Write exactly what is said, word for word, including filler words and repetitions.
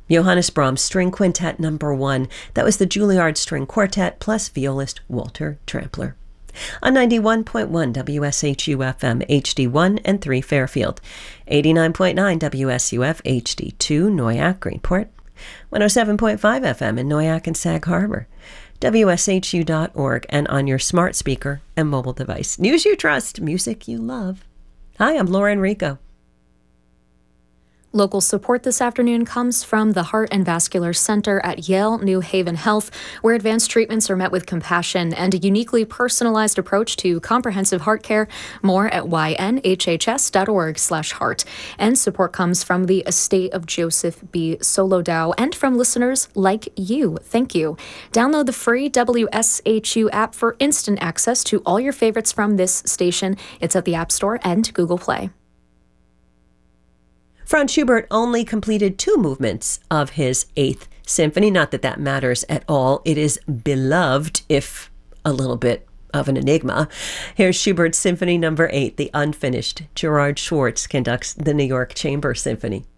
Johannes Brahms String Quintet number one. That was the Juilliard String Quartet plus violist Walter Trampler. On ninety-one point one W S H U F M H D one and three Fairfield, eighty-nine point nine W S U F H D two Noyak Greenport, one oh seven point five F M in Noyak and Sag Harbor, W S H U dot org, and on your smart speaker and mobile device. News you trust, music you love. Hi, I'm Lauren Rico. Local support this afternoon comes from the Heart and Vascular Center at Yale New Haven Health, where advanced treatments are met with compassion and a uniquely personalized approach to comprehensive heart care. More at y n h h s dot org slash heart. And support comes from the estate of Joseph B. Solodow and from listeners like you. Thank you. Download the free W S H U app for instant access to all your favorites from this station. It's at the App Store and Google Play. Franz Schubert only completed two movements of his Eighth Symphony. Not that that matters at all. It is beloved, if a little bit of an enigma. Here's Schubert's Symphony Number Eight, the unfinished. Gerard Schwartz conducts the New York Chamber Symphony.